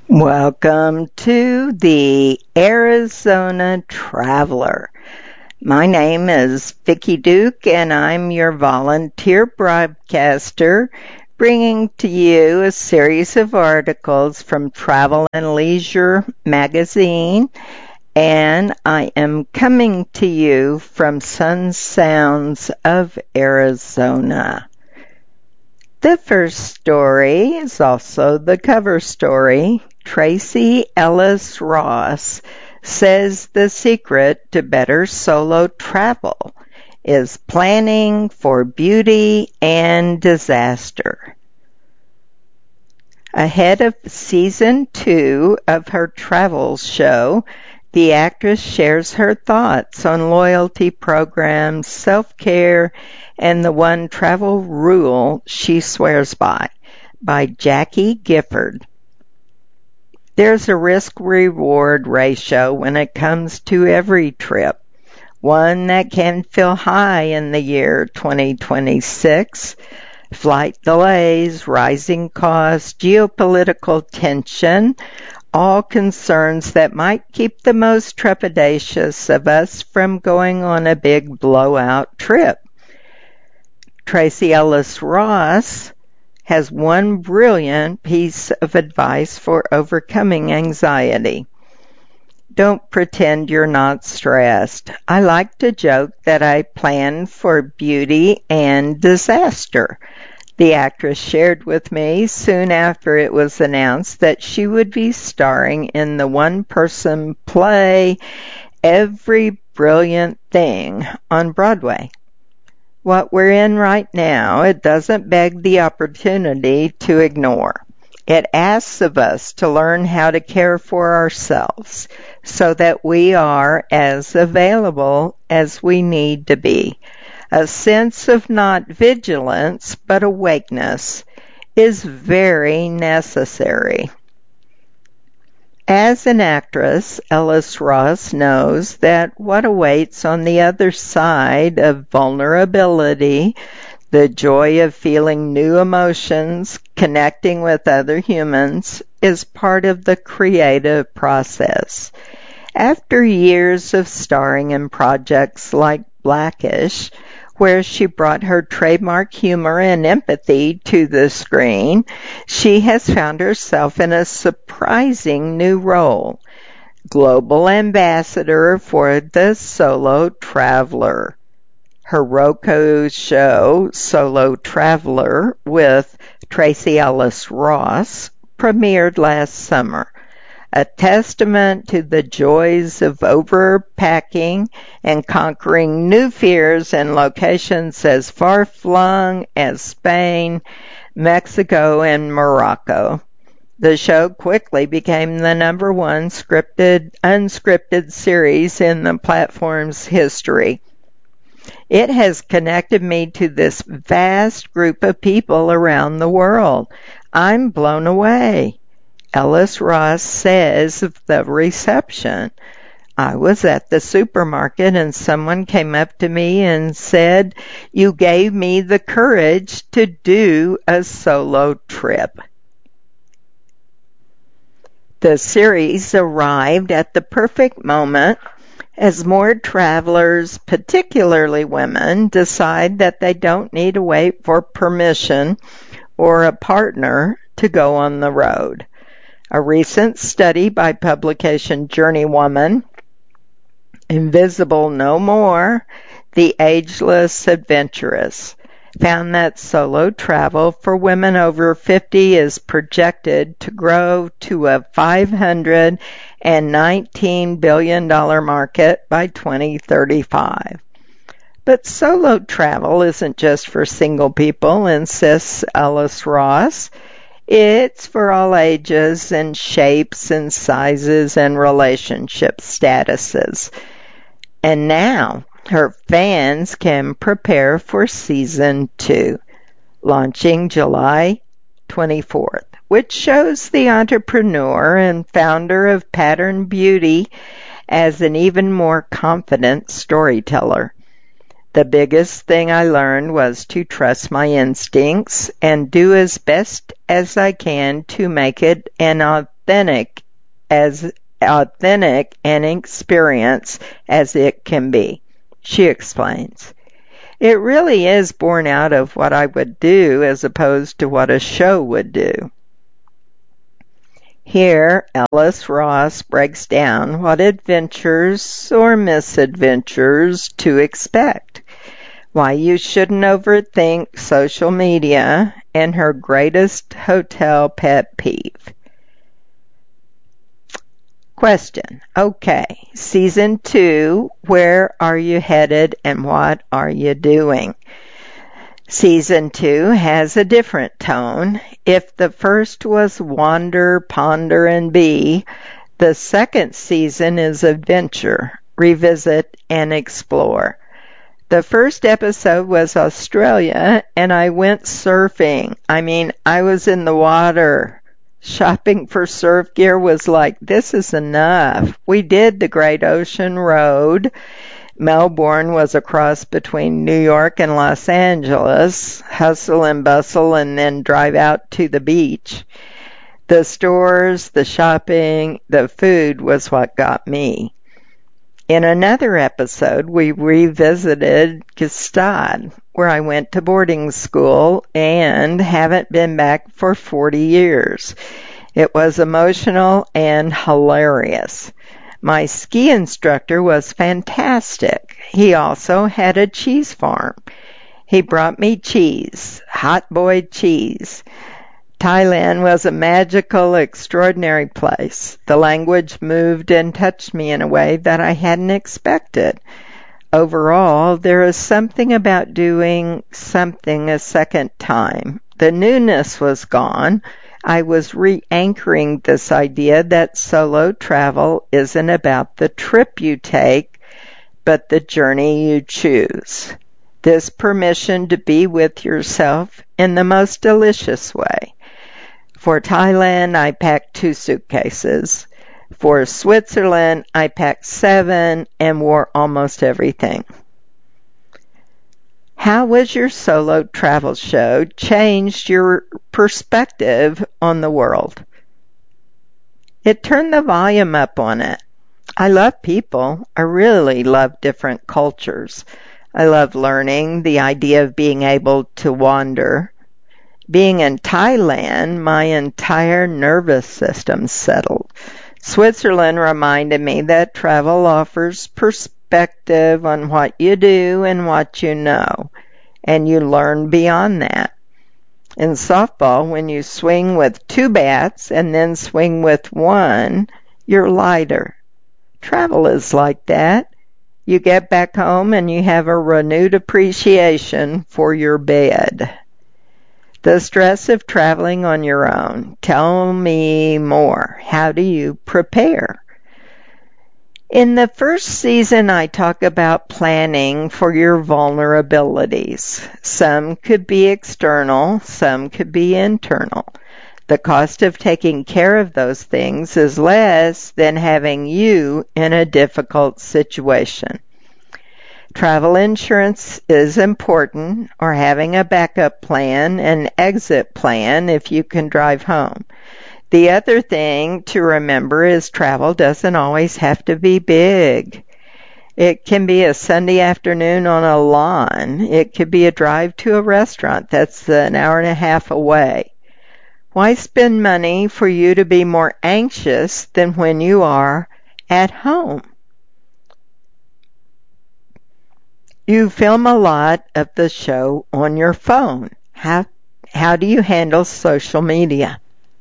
Welcome to the Arizona Traveler. My name is Vicki Duke and I'm your volunteer broadcaster, bringing to you a series of articles from Travel and Leisure magazine, and I am coming to you from Sun Sounds of Arizona. The first story is also the cover story. Tracee Ellis Ross says the secret to better solo travel is planning for beauty and disaster. Ahead of season 2 of her travel show, the actress shares her thoughts on loyalty programs, self-care, and the one travel rule she swears by Jackie Gifford. There's a risk-reward ratio when it comes to every trip, one that can feel high in the year 2026. Flight delays, rising costs, geopolitical tension, all concerns that might keep the most trepidatious of us from going on a big blowout trip. Tracee Ellis Ross has one brilliant piece of advice for overcoming anxiety. Don't pretend you're not stressed. I like to joke that I plan for beauty and disaster. The actress shared with me soon after it was announced that she would be starring in the one-person play Every Brilliant Thing on Broadway. What we're in right now, it doesn't beg the opportunity to ignore. It asks of us to learn how to care for ourselves so that we are as available as we need to be. A sense of not vigilance, but awakeness is very necessary. As an actress, Ellis Ross knows that what awaits on the other side of vulnerability, the joy of feeling new emotions, connecting with other humans, is part of the creative process. After years of starring in projects like Blackish, where she brought her trademark humor and empathy to the screen, she has found herself in a surprising new role, global ambassador for the Solo Traveler. Her Roku show, Solo Traveler, with Tracee Ellis Ross, premiered last summer. A testament to the joys of overpacking and conquering new fears in locations as far-flung as Spain, Mexico, and Morocco. The show quickly became the number one unscripted series in the platform's history. It has connected me to this vast group of people around the world. I'm blown away. Ellis Ross says of the reception, I was at the supermarket and someone came up to me and said, "You gave me the courage to do a solo trip." The series arrived at the perfect moment as more travelers, particularly women, decide that they don't need to wait for permission or a partner to go on the road. A recent study by publication Journeywoman, Invisible No More, The Ageless Adventuress, found that solo travel for women over 50 is projected to grow to a $519 billion market by 2035. But solo travel isn't just for single people, insists Ellis Ross. It's for all ages and shapes and sizes and relationship statuses. And now her fans can prepare for season 2, launching July 24th, which shows the entrepreneur and founder of Pattern Beauty as an even more confident storyteller. The biggest thing I learned was to trust my instincts and do as best as I can to make it an authentic an experience as it can be. She explains. It really is born out of what I would do as opposed to what a show would do. Here, Ellis Ross breaks down what adventures or misadventures to expect, why you shouldn't overthink social media, and her greatest hotel pet peeve. Question. Okay, Season 2, where are you headed and what are you doing? Season 2 has a different tone. If the first was wander, ponder, and be, the second season is adventure, revisit, and explore. The first episode was Australia, and I went surfing. I was in the water. Shopping for surf gear was like, this is enough. We did the Great Ocean Road. Melbourne was a cross between New York and Los Angeles. Hustle and bustle and then drive out to the beach. The stores, the shopping, the food was what got me. In another episode, we revisited Gstaad, where I went to boarding school and haven't been back for 40 years. It was emotional and hilarious. My ski instructor was fantastic. He also had a cheese farm. He brought me cheese, hot boiled cheese. Thailand was a magical, extraordinary place. The language moved and touched me in a way that I hadn't expected. Overall, there is something about doing something a second time. The newness was gone. I was re-anchoring this idea that solo travel isn't about the trip you take, but the journey you choose. This permission to be with yourself in the most delicious way. For Thailand, I packed 2 suitcases. For Switzerland, I packed 7 and wore almost everything. How was your solo travel show changed your perspective on the world? It turned the volume up on it. I love people. I really love different cultures. I love learning, the idea of being able to wander. Being in Thailand, my entire nervous system settled. Switzerland reminded me that travel offers perspective on what you do and what you know, and you learn beyond that. In softball, when you swing with 2 bats and then swing with 1, you're lighter. Travel is like that. You get back home and you have a renewed appreciation for your bed. The stress of traveling on your own. Tell me more. How do you prepare? In the first season, I talk about planning for your vulnerabilities. Some could be external, some could be internal. The cost of taking care of those things is less than having you in a difficult situation. Travel insurance is important, or having a backup plan, an exit plan if you can drive home. The other thing to remember is travel doesn't always have to be big. It can be a Sunday afternoon on a lawn. It could be a drive to a restaurant that's an hour and a half away. Why spend money for you to be more anxious than when you are at home? You film a lot of the show on your phone. How do you handle social media?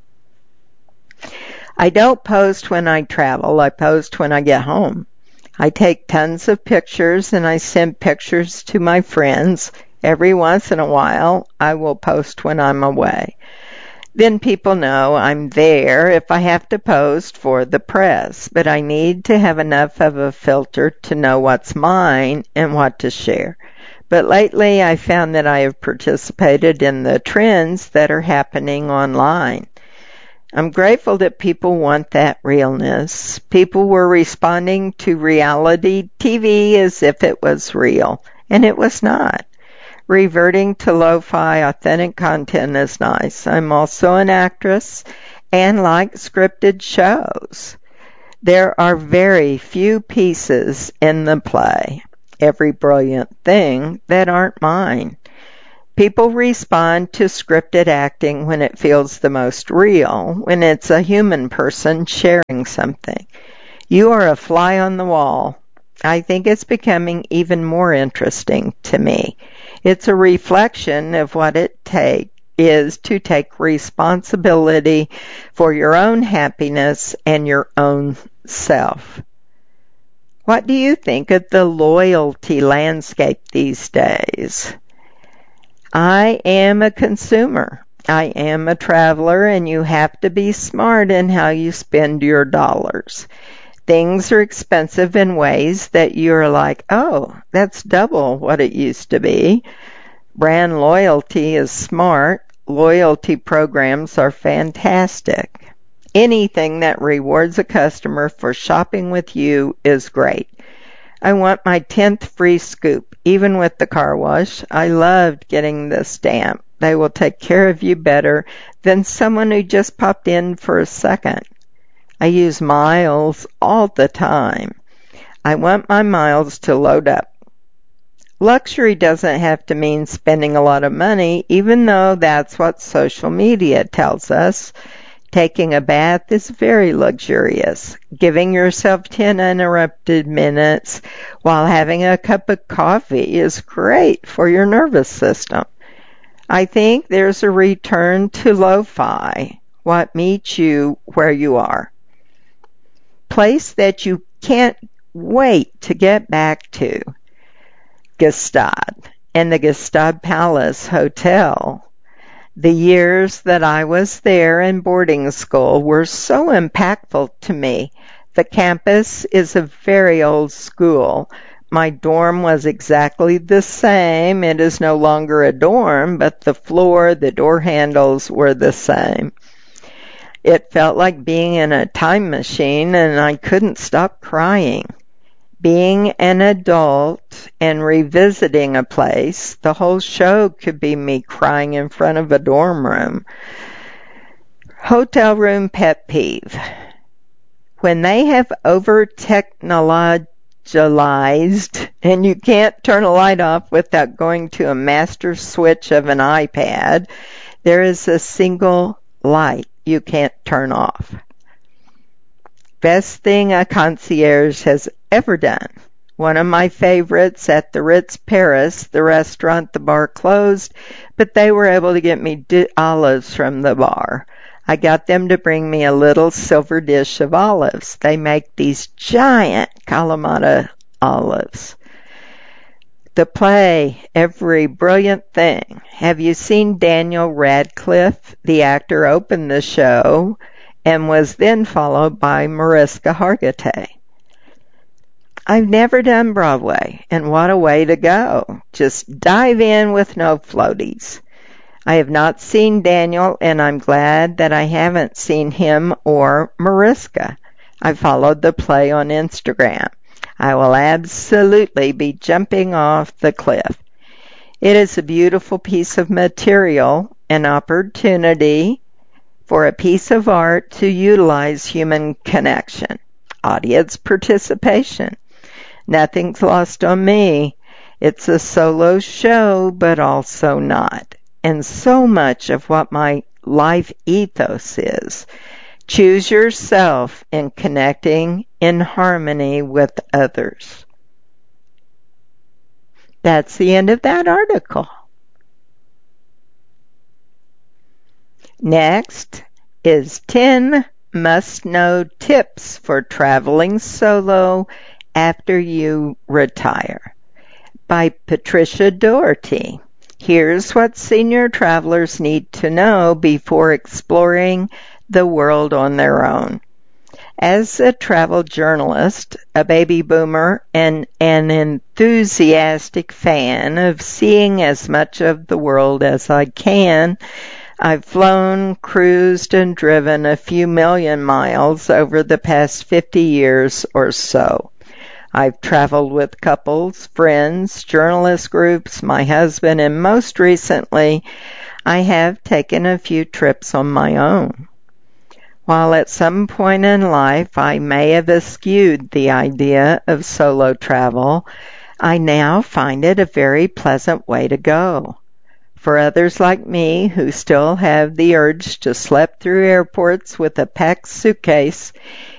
I don't post when I travel. I post when I get home. I take tons of pictures and I send pictures to my friends. Every once in a while, I will post when I'm away. Then people know I'm there if I have to post for the press, but I need to have enough of a filter to know what's mine and what to share. But lately I found that I have participated in the trends that are happening online. I'm grateful that people want that realness. People were responding to reality TV as if it was real, and it was not. Reverting to lo-fi authentic content is nice. I'm also an actress, And like scripted shows, there are very few pieces in the play, Every Brilliant Thing, that aren't mine. People respond to scripted acting when it feels the most real, when it's a human person sharing something. You are a fly on the wall. I think it's becoming even more interesting to me. It's a reflection of what it is to take responsibility for your own happiness and your own self. What do you think of the loyalty landscape these days? I am a consumer. I am a traveler, and you have to be smart in how you spend your dollars. Things are expensive in ways that you're like, oh, that's double what it used to be. Brand loyalty is smart. Loyalty programs are fantastic. Anything that rewards a customer for shopping with you is great. I want my 10th free scoop, even with the car wash. I loved getting the stamp. They will take care of you better than someone who just popped in for a second. I use miles all the time. I want my miles to load up. Luxury doesn't have to mean spending a lot of money, even though that's what social media tells us. Taking a bath is very luxurious. Giving yourself 10 uninterrupted minutes while having a cup of coffee is great for your nervous system. I think there's a return to lo-fi, what meets you where you are. Place that you can't wait to get back to. Gstaad and the Gstaad Palace Hotel. The years that I was there in boarding school were so impactful to me. The campus is a very old school. My dorm was exactly the same. It is no longer a dorm, but the floor, the door handles were the same. It felt like being in a time machine, and I couldn't stop crying. Being an adult and revisiting a place, the whole show could be me crying in front of a dorm room. Hotel room pet peeve. When they have over-technologized and you can't turn a light off without going to a master switch of an iPad, there is a single light you can't turn off. Best thing a concierge has ever done. One of my favorites at the Ritz Paris, the restaurant, the bar closed, but they were able to get me olives from the bar. I got them to bring me a little silver dish of olives. They make these giant Kalamata olives. The play, Every Brilliant Thing. Have you seen Daniel Radcliffe? The actor opened the show and was then followed by Mariska Hargitay. I've never done Broadway, and what a way to go. Just dive in with no floaties. I have not seen Daniel, and I'm glad that I haven't seen him or Mariska. I followed the play on Instagram. I will absolutely be jumping off the cliff. It is a beautiful piece of material, an opportunity for a piece of art to utilize human connection, audience participation. Nothing's lost on me. It's a solo show, but also not. And so much of what my life ethos is. Choose yourself in connecting in harmony with others. That's the end of that article. Next is 10 must-know tips for traveling solo after you retire by Patricia Doherty. Here's what senior travelers need to know before exploring the world on their own. As a travel journalist, a baby boomer, and an enthusiastic fan of seeing as much of the world as I can, I've flown, cruised, and driven a few million miles over the past 50 years or so. I've traveled with couples, friends, journalist groups, my husband, and most recently, I have taken a few trips on my own. While at some point in life I may have eschewed the idea of solo travel, I now find it a very pleasant way to go. For others like me who still have the urge to slip through airports with a packed suitcase,